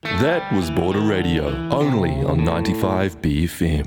That was Border Radio, only on 95 BFM.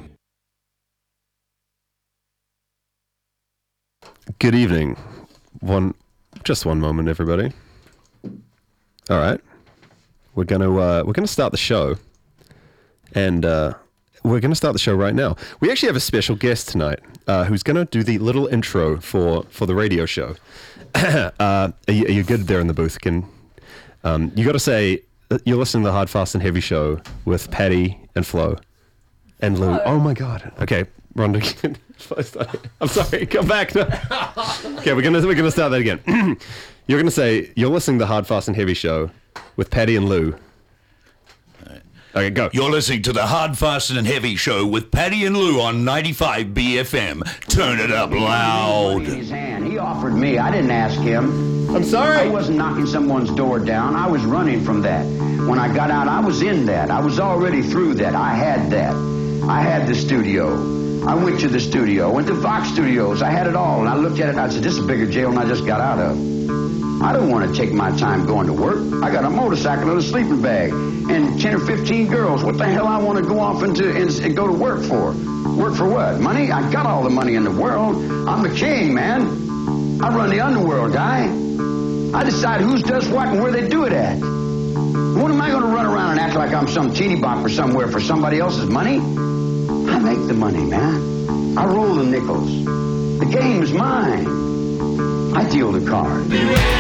Good evening. Just one moment, everybody. All right, we're gonna start the show, and we're gonna start the show right now. We actually have a special guest tonight, who's gonna do the little intro for the radio show. Are you good there in the booth? You got to say you're listening to the Hard, Fast, and Heavy show with Patty and Flo and Lou. Oh my God. Okay, Rhonda. I'm sorry. Come back. Okay, we're gonna start that again. You're gonna say you're listening to the Hard, Fast, and Heavy show with Patty and Lou. Okay, go. You're listening to the Hard, Fast, and Heavy show with Patty and Lou on 95 BFM. Turn it up loud. He offered me. I didn't ask him. I'm sorry. I wasn't knocking someone's door down. I was running from that. When I got out, I was in that. I was already through that. I had that. I had the studio. I went to the studio. Went to Vox Studios. I had it all. And I looked at it and I said, this is a bigger jail than I just got out of. I don't want to take my time going to work. I got a motorcycle and a sleeping bag and 10 or 15 girls. What the hell I want to go off and go to work for? Work for what? Money? I got all the money in the world. I'm the king, man. I run the underworld, guy. I decide who does what and where they do it at. What am I going to run around and act like I'm some teeny bopper somewhere for somebody else's money? I make the money, man. I roll the nickels. The game is mine. I deal the cards.